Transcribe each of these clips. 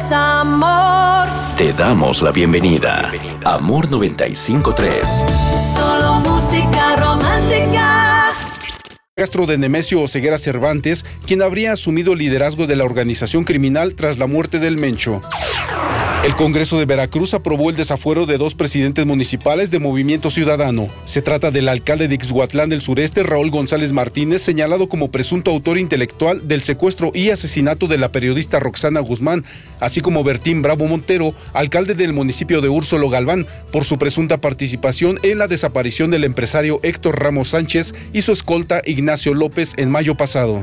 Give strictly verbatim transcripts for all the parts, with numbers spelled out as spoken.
es amor. Te damos la bienvenida. Amor noventa y cinco punto tres. Solo música romántica. Castro de Nemesio Oseguera Cervantes, quien habría asumido el liderazgo de la organización criminal tras la muerte del Mencho. El Congreso de Veracruz aprobó el desafuero de dos presidentes municipales de Movimiento Ciudadano. Se trata del alcalde de Ixhuatlán del Sureste, Raúl González Martínez, señalado como presunto autor intelectual del secuestro y asesinato de la periodista Roxana Guzmán, así como Bertín Bravo Montero, alcalde del municipio de Úrsolo Galván, por su presunta participación en la desaparición del empresario Héctor Ramos Sánchez y su escolta Ignacio López en mayo pasado.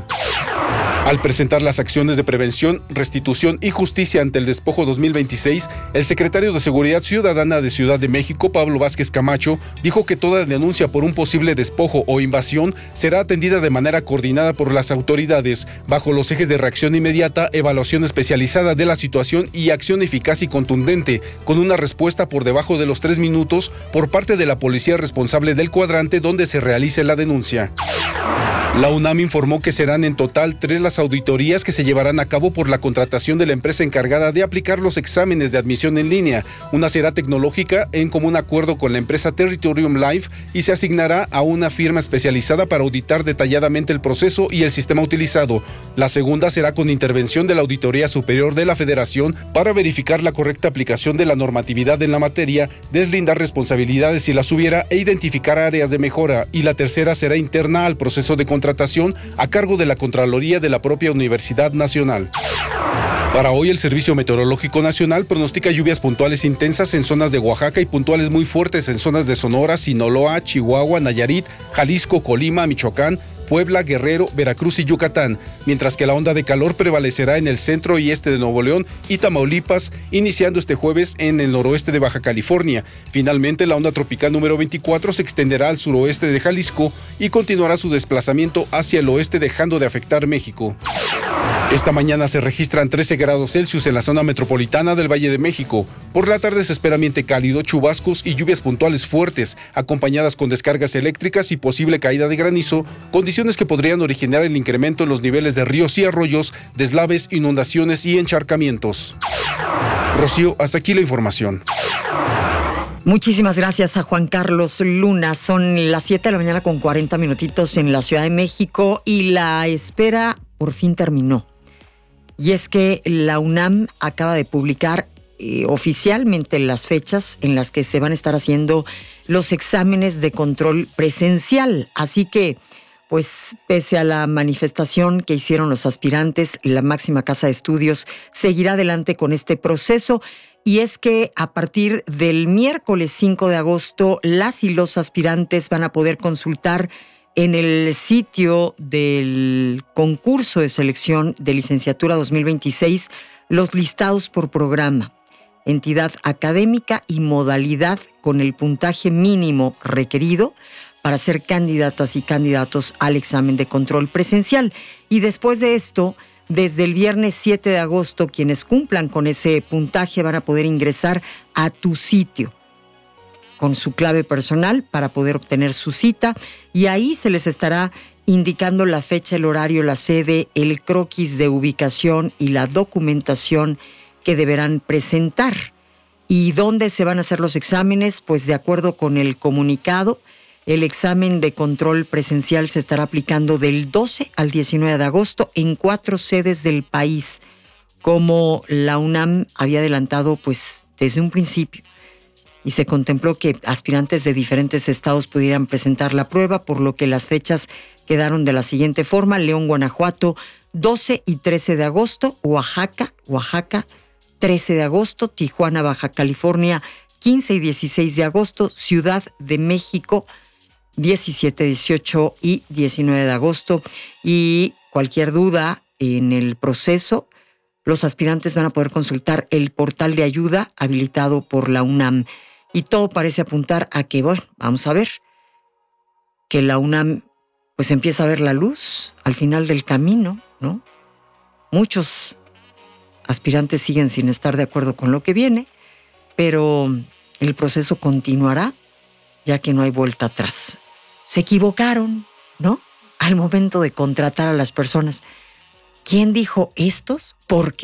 Al presentar las acciones de prevención, restitución y justicia ante el despojo dos mil veintiséis, el secretario de Seguridad Ciudadana de Ciudad de México, Pablo Vázquez Camacho, dijo que toda denuncia por un posible despojo o invasión será atendida de manera coordinada por las autoridades, bajo los ejes de reacción inmediata, evaluación especializada de la situación y acción eficaz y contundente, con una respuesta por debajo de los tres minutos por parte de la policía responsable del cuadrante donde se realice la denuncia. La UNAM informó que serán en total tres las auditorías que se llevarán a cabo por la contratación de la empresa encargada de aplicar los exámenes de admisión en línea. Una será tecnológica en común acuerdo con la empresa Territorium Life y se asignará a una firma especializada para auditar detalladamente el proceso y el sistema utilizado. La segunda será con intervención de la Auditoría Superior de la Federación para verificar la correcta aplicación de la normatividad en la materia, deslindar responsabilidades si las hubiera e identificar áreas de mejora. Y la tercera será interna al proceso de contratación a cargo de la Contraloría de la propia Universidad Nacional. Para hoy, el Servicio Meteorológico Nacional pronostica lluvias puntuales intensas en zonas de Oaxaca y puntuales muy fuertes en zonas de Sonora, Sinaloa, Chihuahua, Nayarit, Jalisco, Colima, Michoacán, Puebla, Guerrero, Veracruz y Yucatán, mientras que la onda de calor prevalecerá en el centro y este de Nuevo León y Tamaulipas, iniciando este jueves en el noroeste de Baja California. Finalmente, la onda tropical número veinticuatro se extenderá al suroeste de Jalisco y continuará su desplazamiento hacia el oeste, dejando de afectar México. Esta mañana se registran trece grados Celsius en la zona metropolitana del Valle de México. Por la tarde se espera ambiente cálido, chubascos y lluvias puntuales fuertes, acompañadas con descargas eléctricas y posible caída de granizo, condiciones que podrían originar el incremento en los niveles de ríos y arroyos, deslaves, inundaciones y encharcamientos. Rocío, hasta aquí la información. Muchísimas gracias a Juan Carlos Luna. Son las siete de la mañana con cuarenta minutitos en la Ciudad de México y la espera por fin terminó. Y es que la UNAM acaba de publicar eh, oficialmente las fechas en las que se van a estar haciendo los exámenes de control presencial. Así que, pues, pese a la manifestación que hicieron los aspirantes, la máxima casa de estudios seguirá adelante con este proceso. Y es que a partir del miércoles cinco de agosto, las y los aspirantes van a poder consultar en el sitio del concurso de selección de licenciatura dos mil veintiséis los listados por programa, entidad académica y modalidad con el puntaje mínimo requerido para ser candidatas y candidatos al examen de control presencial. Y después de esto, desde el viernes siete de agosto, quienes cumplan con ese puntaje van a poder ingresar a tu sitio con su clave personal para poder obtener su cita y ahí se les estará indicando la fecha, el horario, la sede, el croquis de ubicación y la documentación que deberán presentar. ¿Y dónde se van a hacer los exámenes? Pues de acuerdo con el comunicado, el examen de control presencial se estará aplicando del doce al diecinueve de agosto en cuatro sedes del país, como la UNAM había adelantado pues desde un principio. Y se contempló que aspirantes de diferentes estados pudieran presentar la prueba, por lo que las fechas quedaron de la siguiente forma: León, Guanajuato, doce y trece de agosto, Oaxaca, Oaxaca, trece de agosto, Tijuana, Baja California, quince y dieciséis de agosto, Ciudad de México, diecisiete, dieciocho y diecinueve de agosto. Y cualquier duda en el proceso, los aspirantes van a poder consultar el portal de ayuda habilitado por la UNAM. Y todo parece apuntar a que, bueno, vamos a ver, que la UNAM pues empieza a ver la luz al final del camino, ¿no? Muchos aspirantes siguen sin estar de acuerdo con lo que viene, pero el proceso continuará, ya que no hay vuelta atrás. Se equivocaron, ¿no? Al momento de contratar a las personas. ¿Quién dijo estos? ¿Por qué?